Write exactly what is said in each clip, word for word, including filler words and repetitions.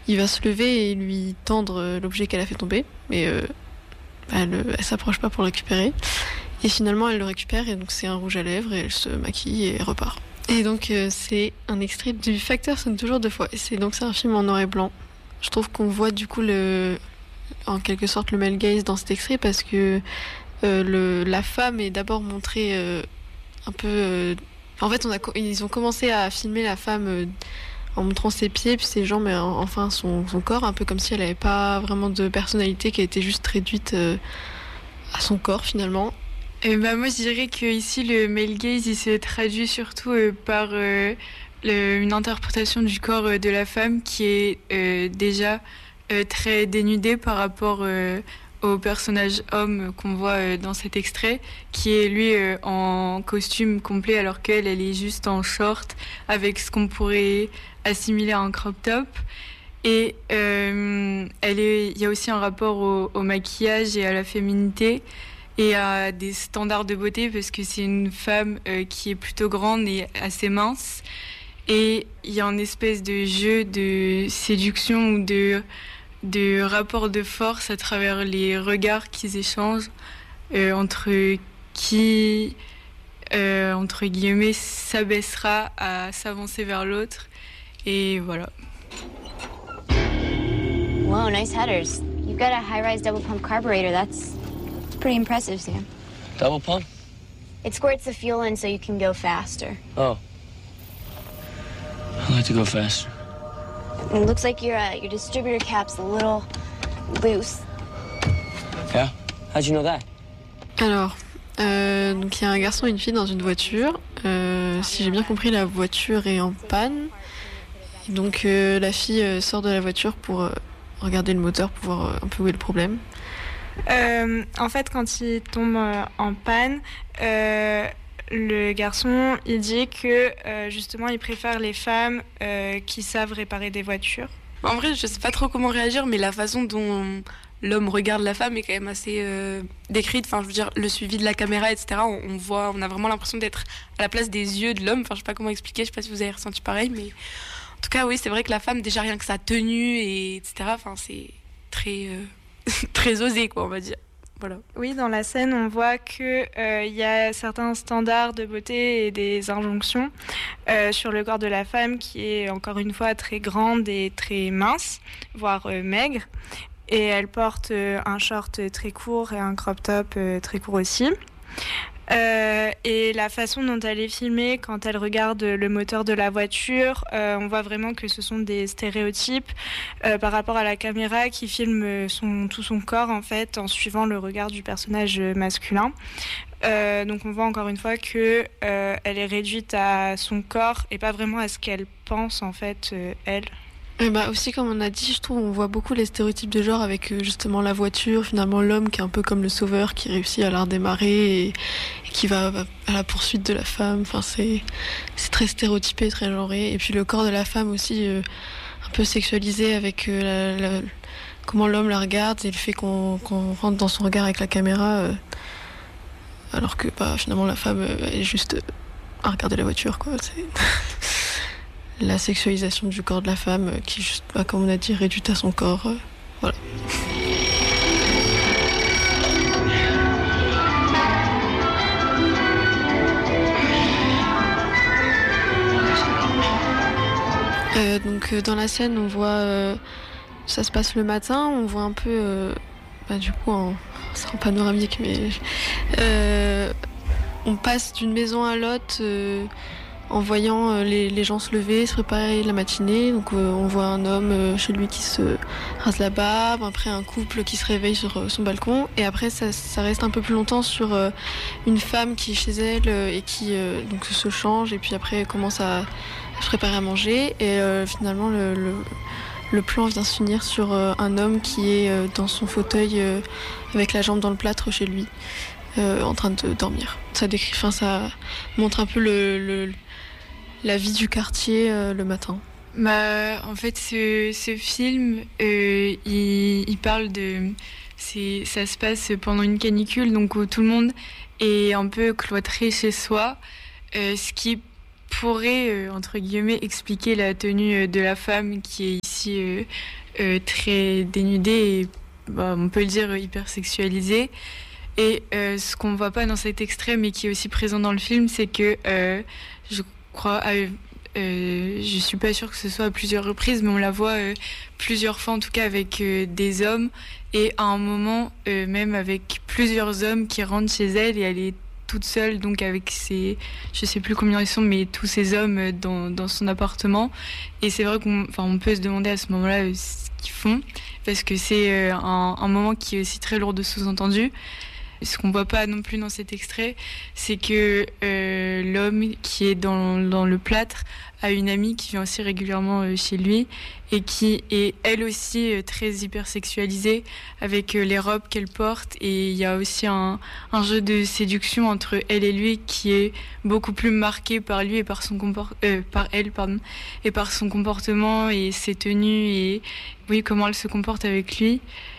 il va se lever et lui tendre l'objet qu'elle a fait tomber. Mais euh, bah, elle, elle s'approche pas pour le récupérer. Et finalement, elle le récupère et donc c'est un rouge à lèvres et elle se maquille et repart. Et donc euh, c'est un extrait du Facteur sonne toujours deux fois. Et c'est donc c'est un film en noir et blanc. Je trouve qu'on voit du coup le, en quelque sorte le male gaze dans cet extrait parce que euh, le, la femme est d'abord montrée euh, un peu. Euh, en fait, on a, ils ont commencé à filmer la femme euh, en montrant ses pieds puis ses jambes, mais enfin son, son corps, un peu comme si elle n'avait pas vraiment de personnalité, qui était juste réduite euh, à son corps finalement. Euh, bah, moi, je dirais que ici le male gaze il se traduit surtout euh, par euh, le, une interprétation du corps euh, de la femme qui est euh, déjà euh, très dénudée par rapport euh, au personnage homme qu'on voit euh, dans cet extrait, qui est lui euh, en costume complet alors qu'elle, elle est juste en short avec ce qu'on pourrait assimiler à un crop top. Et euh, elle est, il y a aussi un rapport au, au maquillage et à la féminité et à des standards de beauté parce que c'est une femme euh, qui est plutôt grande et assez mince. Et il y a une espèce de jeu de séduction ou de, de rapport de force à travers les regards qu'ils échangent euh, entre qui, euh, entre guillemets, s'abaissera à s'avancer vers l'autre. Et voilà. Whoa, nice headers. You've got a high-rise double pump carburetor. That's pretty impressive, Sam. Double pump? It squirts the fuel in so you can go faster. Oh. I like to go faster. It looks like your uh, your distributor cap's a little loose. Yeah? How'd you know that? Alors, euh, donc il y a un garçon et une fille dans une voiture. Euh, si j'ai bien compris, la voiture est en panne. Et donc euh, la fille euh, sort de la voiture pour euh, regarder le moteur, pour voir euh, un peu où est le problème. Euh, en fait, quand il tombe euh, en panne, euh, le garçon, il dit que euh, justement, il préfère les femmes euh, qui savent réparer des voitures. En vrai, je sais pas trop comment réagir, mais la façon dont l'homme regarde la femme est quand même assez euh, décrite. Enfin, je veux dire, le suivi de la caméra, et cetera. On, on voit, on a vraiment l'impression d'être à la place des yeux de l'homme. Enfin, je sais pas comment expliquer. Je sais pas si vous avez ressenti pareil, mais en tout cas, oui, c'est vrai que la femme, déjà rien que sa tenue et etc. Enfin, c'est très euh, très osé, quoi, on va dire. Voilà. Oui, dans la scène, on voit que euh, y a certains standards de beauté et des injonctions euh, sur le corps de la femme qui est encore une fois très grande et très mince, voire euh, maigre. Et elle porte euh, un short très court et un crop top euh, très court aussi. Euh, et la façon dont elle est filmée quand elle regarde le moteur de la voiture, euh, on voit vraiment que ce sont des stéréotypes euh, par rapport à la caméra qui filme son, tout son corps en fait en suivant le regard du personnage masculin. Euh, donc on voit encore une fois que euh, elle est réduite à son corps et pas vraiment à ce qu'elle pense en fait euh, elle. Et bah aussi, comme on a dit, je trouve on voit beaucoup les stéréotypes de genre avec euh, justement la voiture, finalement l'homme qui est un peu comme le sauveur qui réussit à la redémarrer et, et qui va à la poursuite de la femme. Enfin, c'est, c'est très stéréotypé, très genré. Et puis le corps de la femme aussi euh, un peu sexualisé avec euh, la, la, comment l'homme la regarde et le fait qu'on, qu'on rentre dans son regard avec la caméra euh, alors que bah, finalement la femme euh, elle est juste euh, à regarder la voiture, quoi. C'est... la sexualisation du corps de la femme euh, qui, juste, bah, comme on a dit, réduite à son corps. Euh, voilà. Euh, donc euh, dans la scène, on voit, euh, ça se passe le matin, on voit un peu, euh, bah, du coup, en, c'est en panoramique, mais euh, on passe d'une maison à l'autre. Euh, en voyant les, les gens se lever, se préparer la matinée. Donc euh, on voit un homme euh, chez lui qui se rase la barbe, après un couple qui se réveille sur euh, son balcon, et après ça, ça reste un peu plus longtemps sur euh, une femme qui est chez elle euh, et qui euh, donc se change, et puis après commence à, à se préparer à manger, et euh, finalement le, le, le plan vient se finir sur euh, un homme qui est euh, dans son fauteuil euh, avec la jambe dans le plâtre chez lui, euh, en train de dormir. Ça décrit, enfin ça montre un peu le, le la vie du quartier euh, le matin. Bah, en fait, ce, ce film, euh, il, il parle de... C'est, ça se passe pendant une canicule, donc où tout le monde est un peu cloîtré chez soi, euh, ce qui pourrait, euh, entre guillemets, expliquer la tenue de la femme qui est ici aussi euh, euh, très dénudée et bah, on peut le dire hyper sexualisée. Et euh, ce qu'on voit pas dans cet extrait mais qui est aussi présent dans le film, c'est que euh, je crois euh, euh, je suis pas sûre que ce soit à plusieurs reprises, mais on la voit euh, plusieurs fois en tout cas avec euh, des hommes et à un moment euh, même avec plusieurs hommes qui rentrent chez elle et elle est toute seule donc avec ses, je sais plus combien ils sont, mais tous ces hommes dans, dans son appartement. Et c'est vrai qu'on enfin, on peut se demander à ce moment-là euh, ce qu'ils font, parce que c'est euh, un, un moment qui est aussi très lourd de sous-entendus. Ce qu'on voit pas non plus dans cet extrait, c'est que euh, l'homme qui est dans, dans le plâtre a une amie qui vient aussi régulièrement euh, chez lui et qui est elle aussi euh, très hypersexualisée avec euh, les robes qu'elle porte. Et il y a aussi un, un jeu de séduction entre elle et lui qui est beaucoup plus marqué par lui et par son comport- euh, par elle pardon, et par son comportement et ses tenues et oui comment elle se comporte avec lui.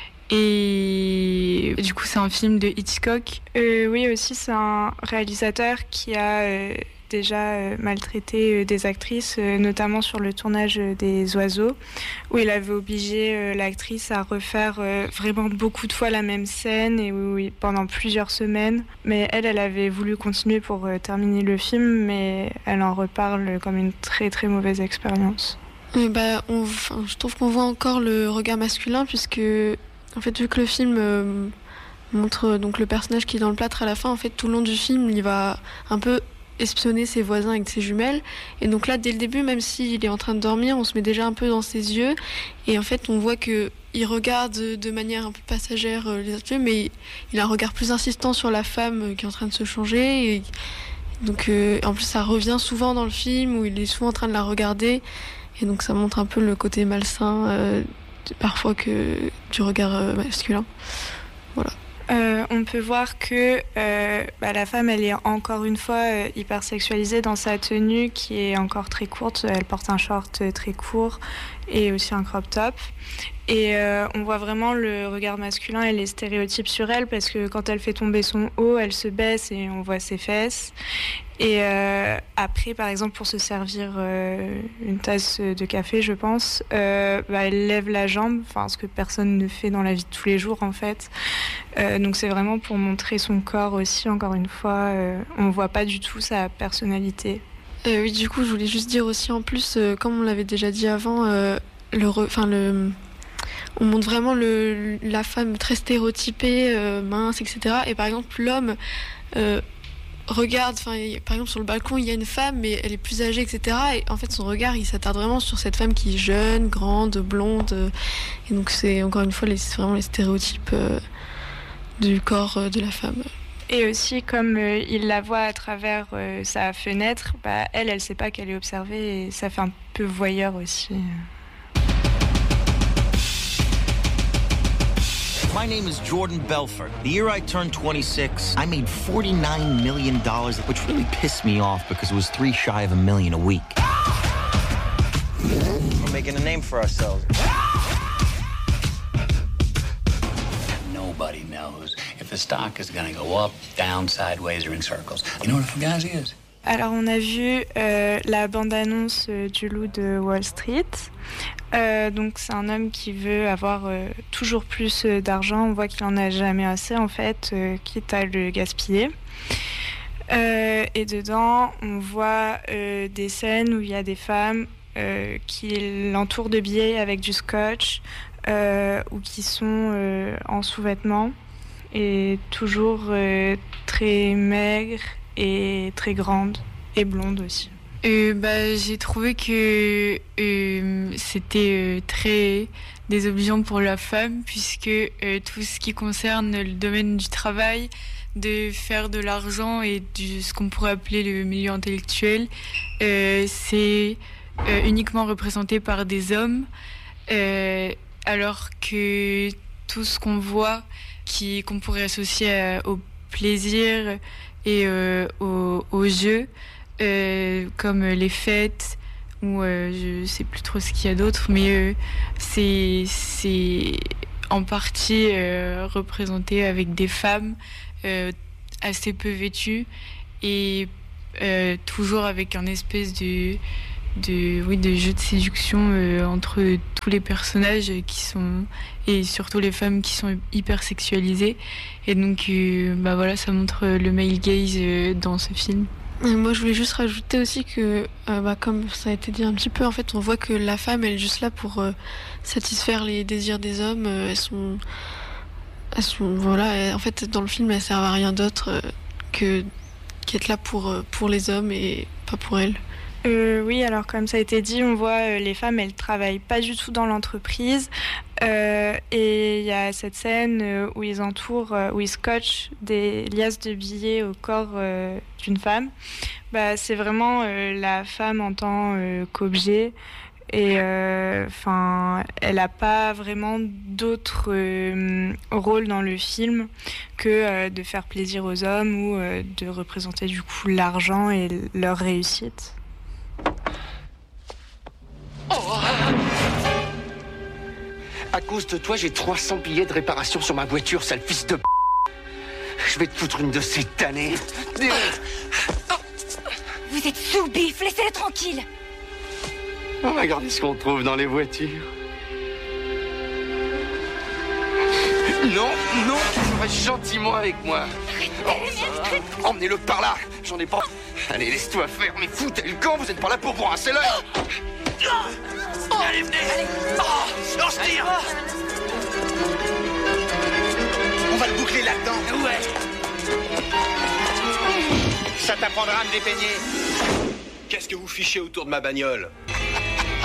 Et du coup, c'est un film de Hitchcock. Euh, oui, aussi, c'est un réalisateur qui a euh, déjà euh, maltraité euh, des actrices, euh, notamment sur le tournage euh, des Oiseaux, où il avait obligé euh, l'actrice à refaire euh, vraiment beaucoup de fois la même scène et où, où, pendant plusieurs semaines. Mais elle, elle avait voulu continuer pour euh, terminer le film, mais elle en reparle comme une très très mauvaise expérience. Euh, bah, on, enfin, je trouve qu'on voit encore le regard masculin puisque en fait, vu que le film euh, montre donc le personnage qui est dans le plâtre à la fin, en fait, tout le long du film, il va un peu espionner ses voisins avec ses jumelles. Et donc là, dès le début, même s'il est en train de dormir, on se met déjà un peu dans ses yeux. Et en fait, on voit que il regarde de manière un peu passagère euh, les autres yeux, mais il a un regard plus insistant sur la femme qui est en train de se changer. Et donc, euh, en plus, ça revient souvent dans le film où il est souvent en train de la regarder. Et donc, ça montre un peu le côté malsain. Euh, parfois que du regard euh, masculin. Voilà. Euh, on peut voir que euh, bah, la femme, elle est encore une fois euh, hyper sexualisée dans sa tenue qui est encore très courte. Elle porte un short très court et aussi un crop top. Et euh, on voit vraiment le regard masculin et les stéréotypes sur elle parce que quand elle fait tomber son haut, elle se baisse et on voit ses fesses. Et euh, après, par exemple, pour se servir euh, une tasse de café, je pense, euh, bah, elle lève la jambe, enfin ce que personne ne fait dans la vie de tous les jours en fait. Euh, donc c'est vraiment pour montrer son corps aussi. Encore une fois, euh, on voit pas du tout sa personnalité. Euh, oui, du coup, je voulais juste dire aussi en plus, euh, comme on l'avait déjà dit avant, euh, le, enfin le on montre vraiment le, la femme très stéréotypée, euh, mince, et cetera. Et par exemple, l'homme euh, regarde, enfin, par exemple, sur le balcon, il y a une femme, mais elle est plus âgée, et cetera. Et en fait, son regard, il s'attarde vraiment sur cette femme qui est jeune, grande, blonde. Euh, et donc, c'est encore une fois les, vraiment les stéréotypes euh, du corps euh, de la femme. Et aussi, comme euh, il la voit à travers euh, sa fenêtre, bah, elle, elle sait pas qu'elle est observée et ça fait un peu voyeur aussi. My name is Jordan Belfort. The year I turned twenty-six, I made forty-nine million dollars, which really pissed me off because it was three shy of a million a week. We're making a name for ourselves. Nobody knows if the stock is going to go up, down, sideways, or in circles. You know what a fugazi is? Alors on a vu euh, la bande-annonce euh, du Loup de Wall Street. Euh, donc c'est un homme qui veut avoir euh, toujours plus euh, d'argent. On voit qu'il en a jamais assez en fait, euh, quitte à le gaspiller. Euh, et dedans, on voit euh, des scènes où il y a des femmes euh, qui l'entourent de billets avec du scotch euh, ou qui sont euh, en sous-vêtements et toujours euh, très maigres et très grande et blonde aussi. Euh, bah, j'ai trouvé que euh, c'était euh, très désobligeant pour la femme puisque euh, tout ce qui concerne le domaine du travail, de faire de l'argent et de ce qu'on pourrait appeler le milieu intellectuel, euh, c'est euh, uniquement représenté par des hommes, euh, alors que tout ce qu'on voit qui, qu'on pourrait associer à, au plaisir et euh, au, au jeu, euh, comme les fêtes ou euh, je sais plus trop ce qu'il y a d'autre, mais euh, c'est, c'est en partie euh, représenté avec des femmes euh, assez peu vêtues et euh, toujours avec un espèce de, de, oui, de jeux de séduction euh, entre tous les personnages qui sont, et surtout les femmes qui sont hyper sexualisées. Et donc, euh, bah voilà, ça montre le male gaze euh, dans ce film. Et moi, je voulais juste rajouter aussi que, euh, bah, comme ça a été dit un petit peu, en fait, on voit que la femme, elle est juste là pour euh, satisfaire les désirs des hommes. Euh, elles sont, elles sont, voilà. Et en fait, dans le film, elles servent à rien d'autre euh, que qu'être là pour euh, pour les hommes et pas pour elles. Euh, oui, alors comme ça a été dit, on voit euh, les femmes, elles travaillent pas du tout dans l'entreprise. Euh, et il y a cette scène euh, où ils entourent, euh, où ils scotchent des liasses de billets au corps euh, d'une femme. Bah, c'est vraiment euh, la femme en tant euh, qu'objet. Et enfin, euh, elle n'a pas vraiment d'autre euh, rôle dans le film que euh, de faire plaisir aux hommes ou euh, de représenter du coup l'argent et leur réussite. Oh, à cause de toi, j'ai trois cents billets de réparation sur ma voiture, sale fils de p***. Je vais te foutre une de ces tannées. Vous êtes sous-bif, laissez-les tranquilles. On va regarder ce qu'on trouve dans les voitures. Non, non, tu reste gentiment avec moi. Oh, emmenez-le par là, j'en ai pas... Allez, laisse-toi faire, mais foutez le camp, vous êtes pas là pour brasser l'heure. Oh, allez, venez. Allez. Oh, on se tire. On va le boucler là-dedans. Ouais. Ça t'apprendra à me dépeigner. Qu'est-ce que vous fichez autour de ma bagnole ?